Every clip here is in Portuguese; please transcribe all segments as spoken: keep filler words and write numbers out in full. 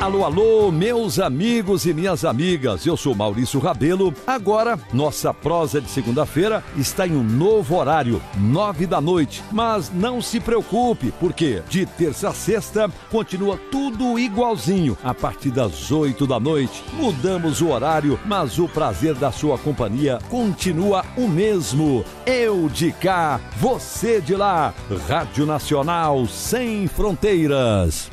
Alô, alô, meus amigos e minhas amigas, eu sou Maurício Rabelo. Agora, nossa prosa de segunda-feira está em um novo horário, nove da noite. Mas não se preocupe, porque de terça a sexta continua tudo igualzinho. A partir das oito da noite, mudamos o horário, mas o prazer da sua companhia continua o mesmo. Eu de cá, você de lá. Rádio Nacional Sem Fronteiras.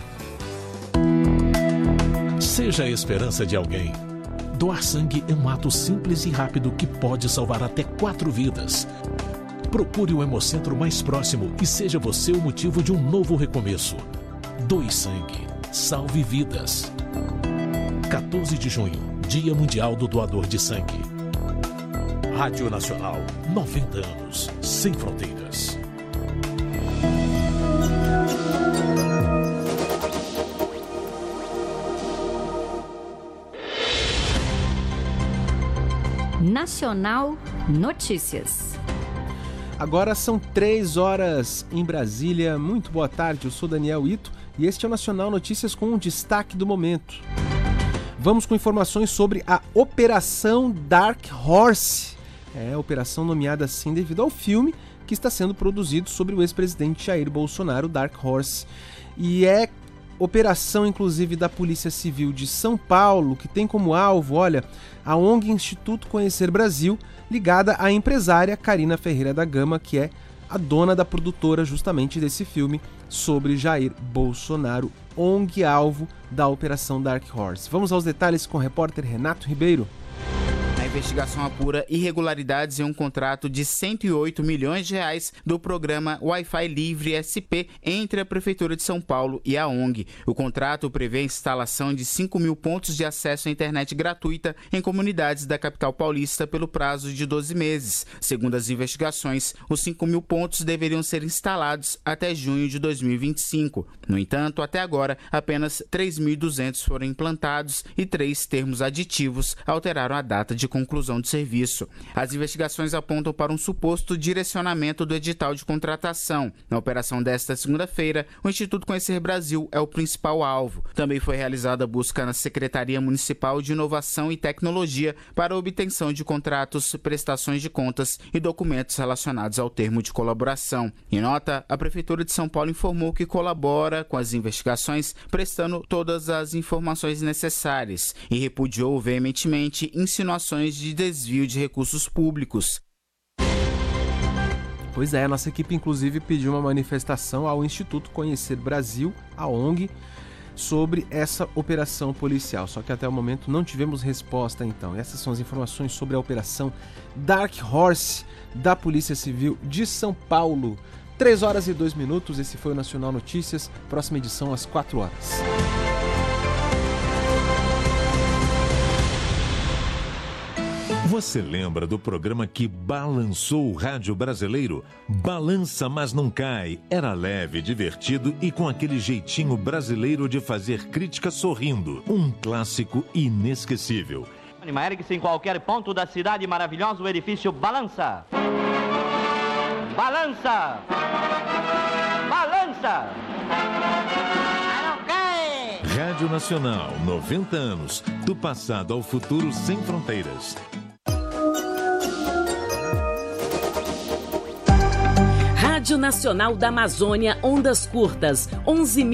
Seja a esperança de alguém. Doar sangue é um ato simples e rápido que pode salvar até quatro vidas. Procure o hemocentro mais próximo e seja você o motivo de um novo recomeço. Doe sangue. Salve vidas. quatorze de junho, Dia Mundial do Doador de Sangue. Rádio Nacional, noventa anos, sem fronteiras. Nacional Notícias. Agora são três horas em Brasília. Muito boa tarde, eu sou Daniel Ito e este é o Nacional Notícias com um destaque do momento. Vamos com informações sobre a Operação Dark Horse. É a operação nomeada assim devido ao filme que está sendo produzido sobre o ex-presidente Jair Bolsonaro, Dark Horse. E é operação, inclusive, da Polícia Civil de São Paulo, que tem como alvo, olha, a O N G Instituto Conhecer Brasil, ligada à empresária Carina Ferreira da Gama, que é a dona da produtora justamente desse filme sobre Jair Bolsonaro, O N G alvo da Operação Dark Horse. Vamos aos detalhes com o repórter Renato Ribeiro. A investigação apura irregularidades em um contrato de cento e oito milhões de reais do programa Wi-Fi Livre S P entre a Prefeitura de São Paulo e a O N G. O contrato prevê a instalação de cinco mil pontos de acesso à internet gratuita em comunidades da capital paulista pelo prazo de doze meses. Segundo as investigações, os cinco mil pontos deveriam ser instalados até junho de dois mil e vinte e cinco. No entanto, até agora, apenas três mil e duzentos foram implantados e três termos aditivos alteraram a data de conclusão de serviço. As investigações apontam para um suposto direcionamento do edital de contratação. Na operação desta segunda-feira, o Instituto Conhecer Brasil é o principal alvo. Também foi realizada a busca na Secretaria Municipal de Inovação e Tecnologia para a obtenção de contratos, prestações de contas e documentos relacionados ao termo de colaboração. Em nota, a Prefeitura de São Paulo informou que colabora com as investigações, prestando todas as informações necessárias e repudiou veementemente insinuações de desvio de recursos públicos. Pois é, a nossa equipe inclusive pediu uma manifestação ao Instituto Conhecer Brasil, a O N G, sobre essa operação policial. Só que até o momento não tivemos resposta então. Essas são as informações sobre a operação Dark Horse da Polícia Civil de São Paulo. três horas e dois minutos, esse foi o Nacional Notícias. Próxima edição às quatro horas. Você lembra do programa que balançou o rádio brasileiro? Balança, mas não cai. Era leve, divertido e com aquele jeitinho brasileiro de fazer crítica sorrindo. Um clássico inesquecível. Ergue-se em qualquer ponto da cidade maravilhosa, o edifício balança. Balança! Balança! Rádio Nacional, noventa anos. Do passado ao futuro sem fronteiras. Rádio Nacional da Amazônia, ondas curtas, onze mil.